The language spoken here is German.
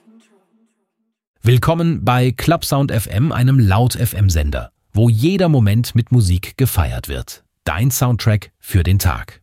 Willkommen bei Clubsound FM, einem Laut-FM-Sender, wo jeder Moment mit Musik gefeiert wird. Dein Soundtrack für den Tag.